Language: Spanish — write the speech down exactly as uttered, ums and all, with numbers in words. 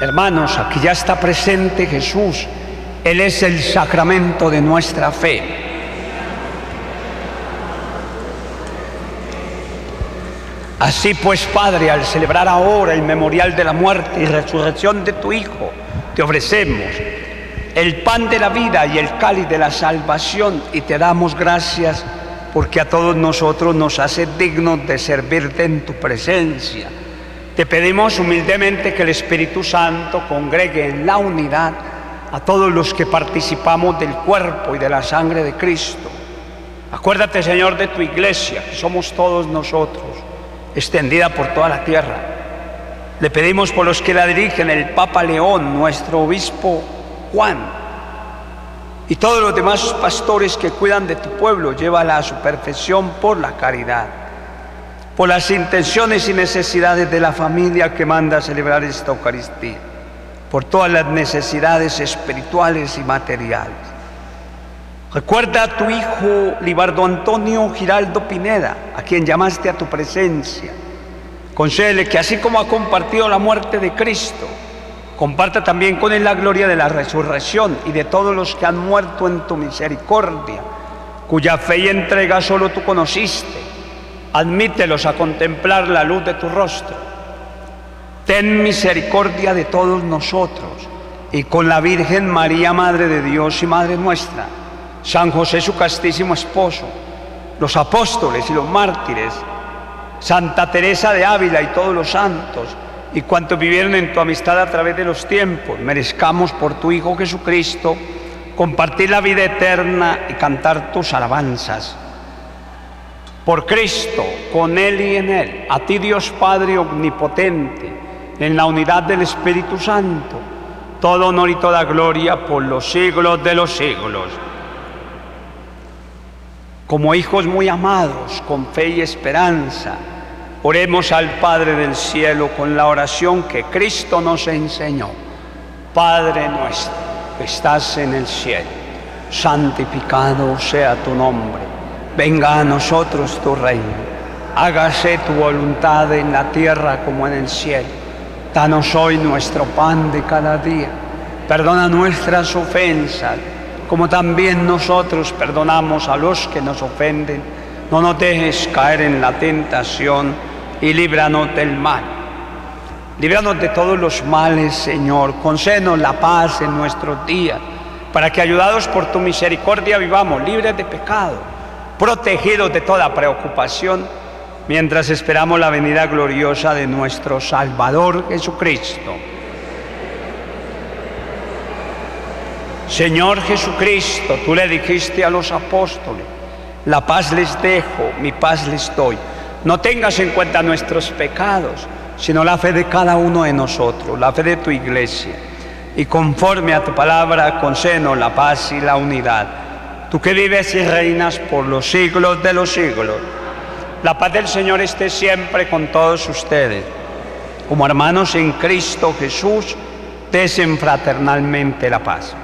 Hermanos, aquí ya está presente Jesús. Él es el sacramento de nuestra fe. Así pues, Padre, al celebrar ahora el memorial de la muerte y resurrección de tu Hijo, te ofrecemos el pan de la vida y el cáliz de la salvación, y te damos gracias porque a todos nosotros nos hace dignos de servirte en tu presencia. Te pedimos humildemente que el Espíritu Santo congregue en la unidad a todos los que participamos del cuerpo y de la sangre de Cristo. Acuérdate, Señor, de tu iglesia, que somos todos nosotros, extendida por toda la tierra. Le pedimos por los que la dirigen, el Papa León, nuestro obispo Juan, y todos los demás pastores que cuidan de tu pueblo, llévala a su perfección por la caridad. Por las intenciones y necesidades de la familia que manda a celebrar esta Eucaristía, por todas las necesidades espirituales y materiales. Recuerda a tu hijo Libardo Antonio Giraldo Pineda, a quien llamaste a tu presencia. Concédele que así como ha compartido la muerte de Cristo, comparta también con él la gloria de la resurrección y de todos los que han muerto en tu misericordia, cuya fe y entrega solo tú conociste. Admítelos a contemplar la luz de tu rostro. Ten misericordia de todos nosotros, y con la Virgen María, Madre de Dios y Madre nuestra, San José, su castísimo esposo, los apóstoles y los mártires, Santa Teresa de Ávila y todos los santos, y cuantos vivieron en tu amistad a través de los tiempos, merezcamos por tu Hijo Jesucristo compartir la vida eterna y cantar tus alabanzas. Por Cristo, con Él y en Él, a ti Dios Padre omnipotente, en la unidad del Espíritu Santo, todo honor y toda gloria por los siglos de los siglos. Como hijos muy amados, con fe y esperanza, oremos al Padre del cielo con la oración que Cristo nos enseñó. Padre nuestro, que estás en el cielo, santificado sea tu nombre. Venga a nosotros tu reino, hágase tu voluntad en la tierra como en el cielo. Danos hoy nuestro pan de cada día, perdona nuestras ofensas, como también nosotros perdonamos a los que nos ofenden. No nos dejes caer en la tentación y líbranos del mal. Líbranos de todos los males, Señor, concédenos la paz en nuestros días, para que ayudados por tu misericordia vivamos libres de pecado, protegidos de toda preocupación, mientras esperamos la venida gloriosa de nuestro Salvador Jesucristo. Señor Jesucristo, tú le dijiste a los apóstoles: la paz les dejo, mi paz les doy. No tengas en cuenta nuestros pecados, sino la fe de cada uno de nosotros, la fe de tu iglesia. Y conforme a tu palabra, concédenos la paz y la unidad. Tú que vives y reinas por los siglos de los siglos. La paz del Señor esté siempre con todos ustedes. Como hermanos en Cristo Jesús, desen fraternalmente la paz.